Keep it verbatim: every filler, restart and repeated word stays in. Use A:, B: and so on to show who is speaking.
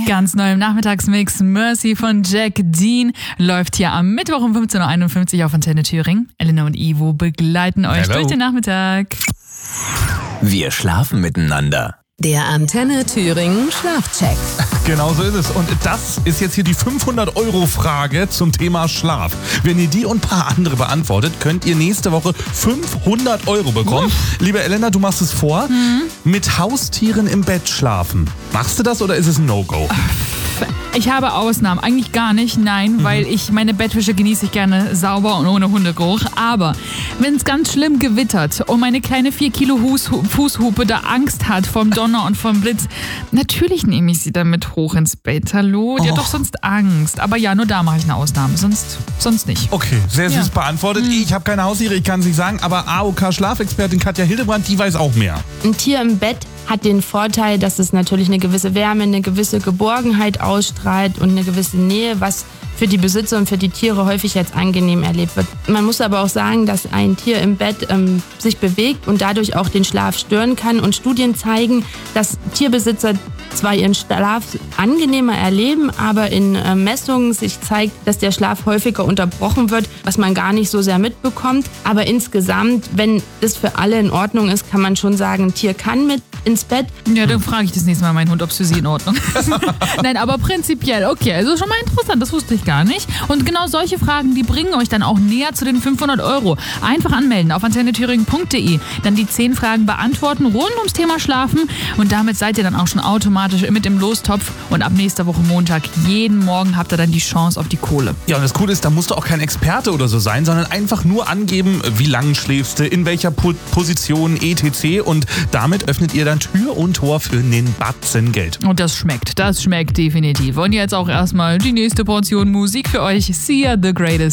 A: Ganz neu im Nachmittagsmix. Mercy von Jack Dean läuft hier am Mittwoch um fünfzehn Uhr einundfünfzig auf Antenne Thüringen. Elena und Ivo begleiten euch
B: Hello.
A: durch den Nachmittag.
C: Wir schlafen miteinander.
D: Der Antenne Thüringen Schlafcheck.
B: Genau so ist es. Und das ist jetzt hier die fünfhundert-Euro-Frage zum Thema Schlaf. Wenn ihr die und ein paar andere beantwortet, könnt ihr nächste Woche fünfhundert Euro bekommen. Uff. Liebe Elena, du machst es vor. Mhm. Mit Haustieren im Bett schlafen. Machst du das oder ist es ein No-Go?
A: Ich habe Ausnahmen. Eigentlich gar nicht, nein, mhm. weil ich meine Bettwäsche genieße ich gerne sauber und ohne Hundegeruch. Aber wenn es ganz schlimm gewittert und meine kleine vier Kilo Fußhupe da Angst hat vom Donner und vom Blitz, natürlich nehme ich sie damit hoch ins Bett. Hallo? Die oh. hat doch sonst Angst. Aber ja, nur da mache ich eine Ausnahme, sonst, sonst nicht.
B: Okay, sehr süß ja. beantwortet. Mhm. Ich habe keine Haustiere, ich kann es nicht sagen, aber A O K-Schlafexpertin Katja Hildebrand, die weiß auch mehr.
E: Ein Tier im Bett hat den Vorteil, dass es natürlich eine gewisse Wärme, eine gewisse Geborgenheit ausstrahlt und eine gewisse Nähe, was für die Besitzer und für die Tiere häufig als angenehm erlebt wird. Man muss aber auch sagen, dass ein Tier im Bett ähm, sich bewegt und dadurch auch den Schlaf stören kann. Und Studien zeigen, dass Tierbesitzer zwar ihren Schlaf angenehmer erleben, aber in äh, Messungen sich zeigt, dass der Schlaf häufiger unterbrochen wird, was man gar nicht so sehr mitbekommt. Aber insgesamt, wenn das für alle in Ordnung ist, kann man schon sagen, ein Tier kann mit ins Bett.
A: Ja, dann frage ich das nächste Mal meinen Hund, ob es für sie in Ordnung ist. Nein, aber prinzipiell, okay, also schon mal interessant, das wusste ich gar nicht. Und genau solche Fragen, die bringen euch dann auch näher zu den fünfhundert Euro. Einfach anmelden auf antenne thüringen punkt de, dann die zehn Fragen beantworten rund ums Thema Schlafen und damit seid ihr dann auch schon automatisch mit im Lostopf und ab nächster Woche Montag, jeden Morgen habt ihr dann die Chance auf die Kohle.
B: Ja, und das Coole ist, da musst du auch kein Experte oder so sein, sondern einfach nur angeben, wie lange schläfst du, in welcher po- Position, et cetera. Und damit öffnet ihr dann Tür und Tor für einen Batzen Geld.
A: Und das schmeckt, das schmeckt definitiv. Und jetzt auch erstmal die nächste Portion Musik für euch. Sia, The Greatest.